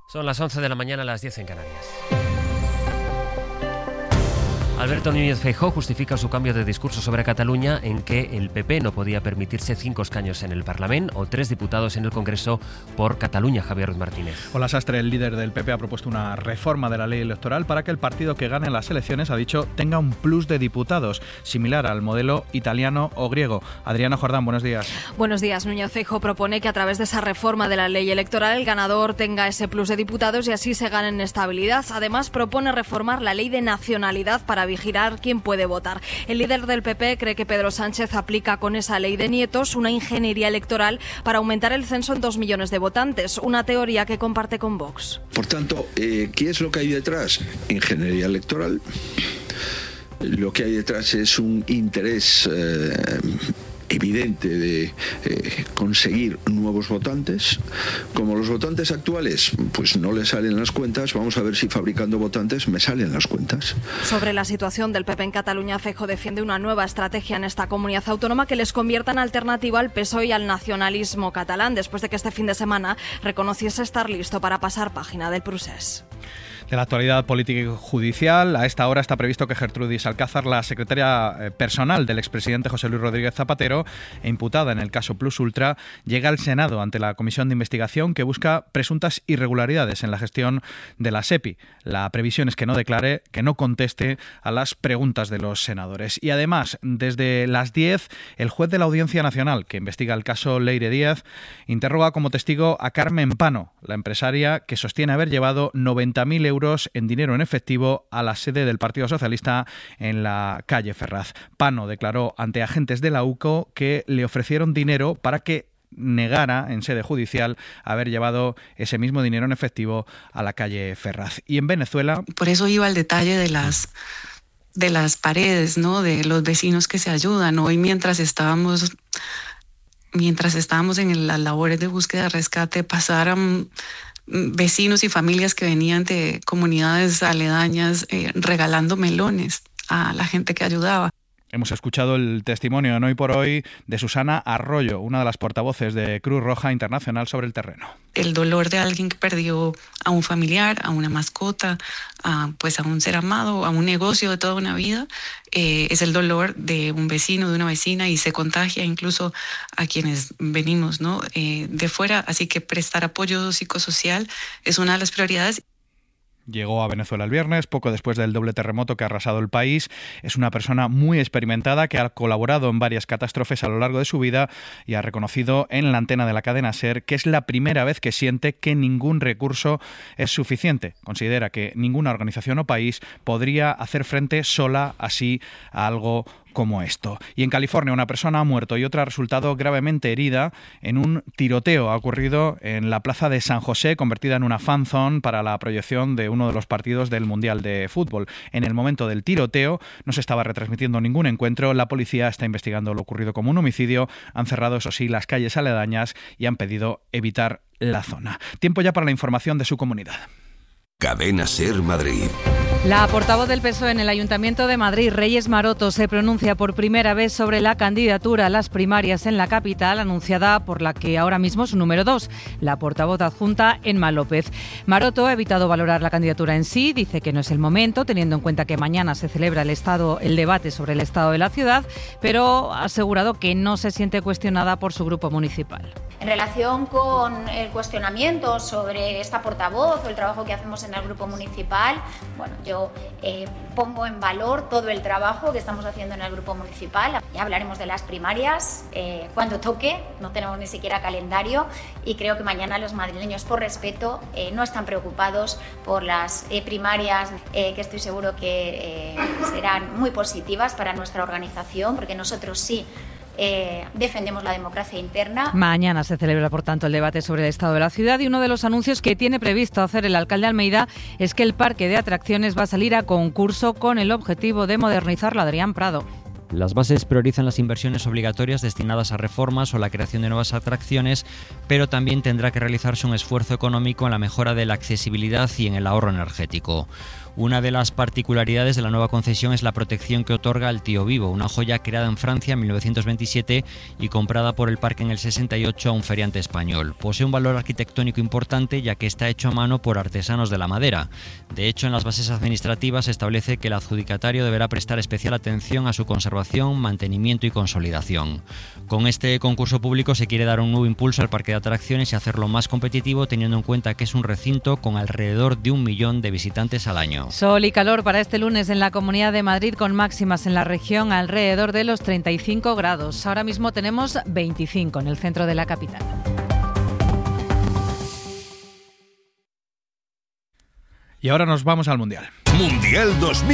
Son las 11 de la mañana, las 10 en Canarias. Alberto Núñez Feijóo justifica su cambio de discurso sobre Cataluña en que el PP no podía permitirse 5 escaños en el Parlamento o 3 diputados en el Congreso por Cataluña. Javier Ruiz Martínez. Hola Sastre, el líder del PP ha propuesto una reforma de la ley electoral para que el partido que gane las elecciones, ha dicho, tenga un plus de diputados, similar al modelo italiano o griego. Adriana Jordán, buenos días. Buenos días. Núñez Feijóo propone que a través de esa reforma de la ley electoral el ganador tenga ese plus de diputados y así se gane en estabilidad. Además, propone reformar la ley de nacionalidad para vigilar quién puede votar. El líder del PP cree que Pedro Sánchez aplica con esa ley de nietos una ingeniería electoral para aumentar el censo en 2 millones de votantes, una teoría que comparte con Vox. Por tanto, ¿qué es lo que hay detrás? Ingeniería electoral. Lo que hay detrás es un interés evidente de conseguir nuevos votantes. Como los votantes actuales pues no le salen las cuentas, vamos a ver si fabricando votantes me salen las cuentas. Sobre la situación del PP en Cataluña, Feijóo defiende una nueva estrategia en esta comunidad autónoma que les convierta en alternativa al PSOE y al nacionalismo catalán, después de que este fin de semana reconociese estar listo para pasar página del procés. De la actualidad política y judicial, a esta hora está previsto que Gertrudis Alcázar, la secretaria personal del expresidente José Luis Rodríguez Zapatero e imputada en el caso Plus Ultra, llegue al Senado ante la comisión de investigación que busca presuntas irregularidades en la gestión de la SEPI. La previsión es que no declare, que no conteste a las preguntas de los senadores. Y además, desde las 10, el juez de la Audiencia Nacional, que investiga el caso Leire Díaz, interroga como testigo a Carmen Pano, la empresaria que sostiene haber llevado 90.000 euros en dinero en efectivo a la sede del Partido Socialista en la calle Ferraz. Pano declaró ante agentes de la UCO que le ofrecieron dinero para que negara en sede judicial haber llevado ese mismo dinero en efectivo a la calle Ferraz. Y en Venezuela... Por eso iba al detalle de las paredes, ¿no? De los vecinos que se ayudan. Hoy mientras estábamos en las labores de búsqueda y rescate, pasaron vecinos y familias que venían de comunidades aledañas regalando melones a la gente que ayudaba. Hemos escuchado el testimonio en Hoy por Hoy de Susana Arroyo, una de las portavoces de Cruz Roja Internacional sobre el terreno. El dolor de alguien que perdió a un familiar, a una mascota, a un ser amado, a un negocio de toda una vida, es el dolor de un vecino, de una vecina, y se contagia incluso a quienes venimos, ¿no? De fuera. Así que prestar apoyo psicosocial es una de las prioridades. Llegó a Venezuela el viernes, poco después del doble terremoto que ha arrasado el país. Es una persona muy experimentada que ha colaborado en varias catástrofes a lo largo de su vida y ha reconocido en la antena de la cadena SER que es la primera vez que siente que ningún recurso es suficiente. Considera que ninguna organización o país podría hacer frente sola así a algo como esto. Y en California una persona ha muerto y otra ha resultado gravemente herida en un tiroteo. Ha ocurrido en la plaza de San José, convertida en una fan zone para la proyección de uno de los partidos del Mundial de Fútbol. En el momento del tiroteo no se estaba retransmitiendo ningún encuentro. La policía está investigando lo ocurrido como un homicidio. Han cerrado, eso sí, las calles aledañas y han pedido evitar la zona. Tiempo ya para la información de su comunidad. Cadena SER Madrid. La portavoz del PSOE en el Ayuntamiento de Madrid, Reyes Maroto, se pronuncia por primera vez sobre la candidatura a las primarias en la capital, anunciada por la que ahora mismo es su número 2, la portavoz adjunta Emma López. Maroto ha evitado valorar la candidatura en sí, dice que no es el momento, teniendo en cuenta que mañana se celebra el debate sobre el estado de la ciudad, pero ha asegurado que no se siente cuestionada por su grupo municipal. En relación con el cuestionamiento sobre esta portavoz o el trabajo que hacemos en el grupo municipal, bueno, yo pongo en valor todo el trabajo que estamos haciendo en el grupo municipal. Ya hablaremos de las primarias cuando toque, no tenemos ni siquiera calendario y creo que mañana los madrileños, por respeto, no están preocupados por las primarias que estoy seguro que serán muy positivas para nuestra organización, porque nosotros sí defendemos la democracia interna. Mañana se celebra, por tanto, el debate sobre el estado de la ciudad y uno de los anuncios que tiene previsto hacer el alcalde Almeida es que el parque de atracciones va a salir a concurso con el objetivo de modernizarlo. Adrián Prado. Las bases priorizan las inversiones obligatorias destinadas a reformas o la creación de nuevas atracciones, pero también tendrá que realizarse un esfuerzo económico en la mejora de la accesibilidad y en el ahorro energético. Una de las particularidades de la nueva concesión es la protección que otorga al Tío Vivo, una joya creada en Francia en 1927 y comprada por el parque en el 68 a un feriante español. Posee un valor arquitectónico importante ya que está hecho a mano por artesanos de la madera. De hecho, en las bases administrativas se establece que el adjudicatario deberá prestar especial atención a su conservación, mantenimiento y consolidación. Con este concurso público se quiere dar un nuevo impulso al parque de atracciones y hacerlo más competitivo, teniendo en cuenta que es un recinto con alrededor de 1 millón de visitantes al año. Sol y calor para este lunes en la Comunidad de Madrid, con máximas en la región alrededor de los 35 grados. Ahora mismo tenemos 25 en el centro de la capital. Y ahora nos vamos al Mundial. Mundial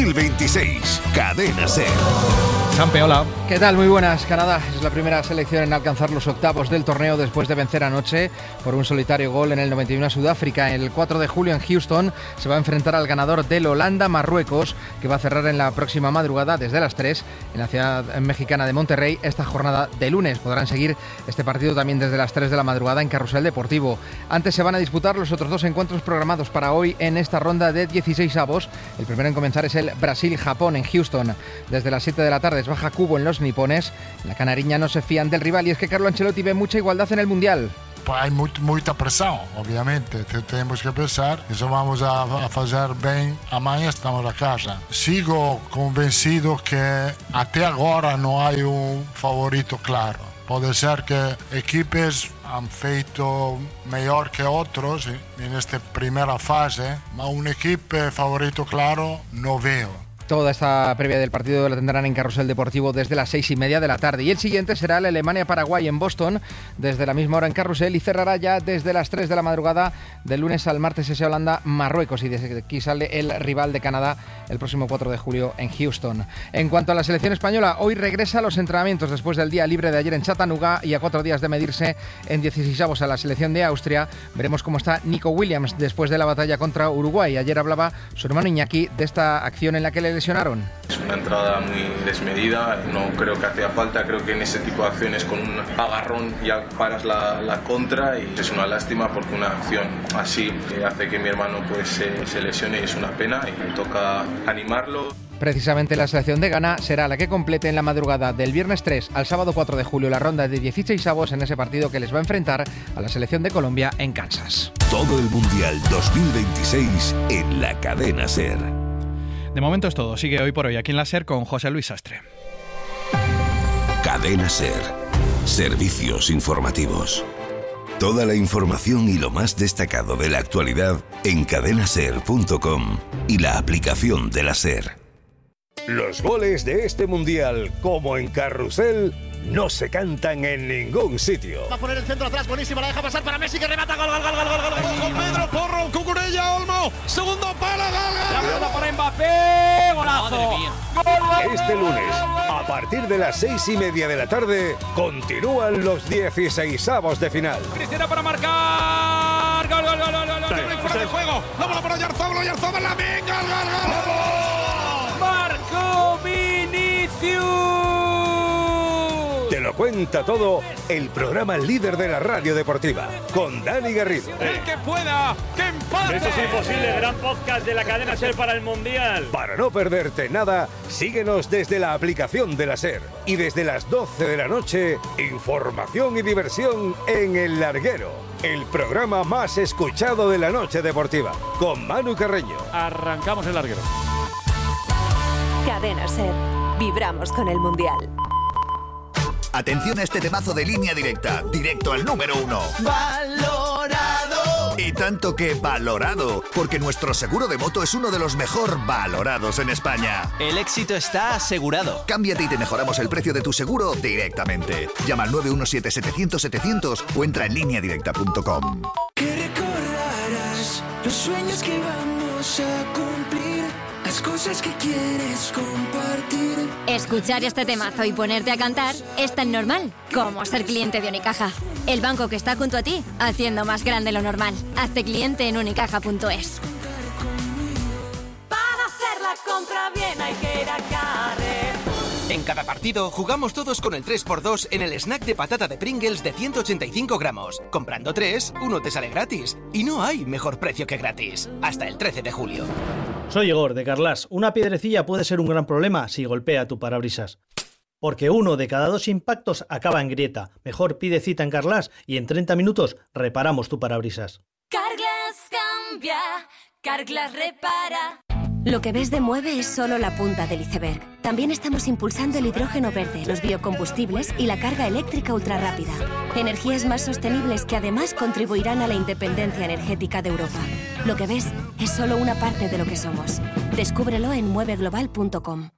2026, Cadena SER. Sampe, hola. ¿Qué tal? Muy buenas. Canadá es la primera selección en alcanzar los octavos del torneo después de vencer anoche por un solitario gol en el 91 a Sudáfrica. El 4 de julio en Houston se va a enfrentar al ganador del Holanda-Marruecos, que va a cerrar en la próxima madrugada desde las 3 en la ciudad mexicana de Monterrey esta jornada de lunes. Podrán seguir este partido también desde las 3 de la madrugada en Carrusel Deportivo. Antes se van a disputar los otros dos encuentros programados para hoy en esta ronda de 16avos. El primero en comenzar es el Brasil-Japón en Houston. Desde las 7 de la tarde baja cubo en los nipones. La canariña no se fían del rival y es que Carlo Ancelotti ve mucha igualdad en el Mundial. Hay mucha presión, obviamente. Tenemos que pensar, eso vamos a hacer bien amanhã, estamos a casa. Sigo convencido que hasta ahora no hay un favorito claro. Puede ser que equipos han feito mejor que otros en esta primera fase, pero un equipo favorito claro no veo. Toda esta previa del partido la tendrán en Carrusel Deportivo desde las 6:30 de la tarde. Y el siguiente será el Alemania-Paraguay en Boston, desde la misma hora en Carrusel, y cerrará ya desde las 3 de la madrugada del lunes al martes ese Holanda-Marruecos. Y desde aquí sale el rival de Canadá el próximo 4 de julio en Houston. En cuanto a la selección española, hoy regresa a los entrenamientos después del día libre de ayer en Chattanooga y a 4 días de medirse en 16avos a la selección de Austria. Veremos cómo está Nico Williams después de la batalla contra Uruguay. Ayer hablaba su hermano Iñaki de esta acción en la que le lesionaron. Es una entrada muy desmedida, no creo que hacía falta, creo que en ese tipo de acciones con un agarrón ya paras la contra y es una lástima porque una acción así hace que mi hermano pues se lesione y es una pena y me toca animarlo. Precisamente la selección de Ghana será la que complete en la madrugada del viernes 3 al sábado 4 de julio la ronda de 16avos en ese partido que les va a enfrentar a la selección de Colombia en Kansas. Todo el Mundial 2026 en la Cadena SER. De momento es todo. Sigue Hoy por Hoy aquí en la SER con José Luis Sastre. Cadena SER. Servicios informativos. Toda la información y lo más destacado de la actualidad en cadenaser.com y la aplicación de la SER. Los goles de este Mundial, como en Carrusel, no se cantan en ningún sitio. Va a poner el centro atrás, buenísima, la deja pasar para Messi que remata, gol, gol, gol, gol, gol, gol. Pedro Porro, Cucurella, Olmo, segundo palo, gol, la pelota para Mbappé, golazo. Este lunes, a partir de las 6:30 de la tarde, continúan los 16avos de final. Cristiano para marcar, gol, gol, gol, gol, gol, fuera de juego, la bola para Oyarzabal, la venga, gol, gol, gol. Marco Vinicius. Te lo cuenta todo el programa líder de la radio deportiva, con Dani Garrido. El que pueda, que empate. Eso es imposible, gran podcast de la cadena SER para el Mundial. Para no perderte nada, síguenos desde la aplicación de la SER. Y desde las 12 de la noche, información y diversión en El Larguero, el programa más escuchado de la noche deportiva, con Manu Carreño. Arrancamos El Larguero. Cadena SER. Vibramos con el Mundial. Atención a este temazo de Línea Directa, directo al número 1. ¡Valorado! Y tanto que valorado, porque nuestro seguro de moto es uno de los mejor valorados en España. El éxito está asegurado. Cámbiate y te mejoramos el precio de tu seguro directamente. Llama al 917-700-700 o entra en lineadirecta.com. Que recordarás los sueños que vamos a cumplir, las cosas que quieres compartir. Escuchar este temazo y ponerte a cantar es tan normal como ser cliente de Unicaja. El banco que está junto a ti, haciendo más grande lo normal. Hazte cliente en unicaja.es. Para hacer la compra bien hay que ir a Carrer. En cada partido jugamos todos con el 3x2 en el snack de patata de Pringles de 185 gramos. Comprando 3, uno te sale gratis. Y no hay mejor precio que gratis. Hasta el 13 de julio. Soy Igor, de Carlas. Una piedrecilla puede ser un gran problema si golpea tu parabrisas. Porque 1 de cada 2 impactos acaba en grieta. Mejor pide cita en Carlas y en 30 minutos reparamos tu parabrisas. Carglass cambia, Carglass repara. Lo que ves de Mueve es solo la punta del iceberg. También estamos impulsando el hidrógeno verde, los biocombustibles y la carga eléctrica ultrarrápida. Energías más sostenibles que además contribuirán a la independencia energética de Europa. Lo que ves es solo una parte de lo que somos. Descúbrelo en mueveglobal.com.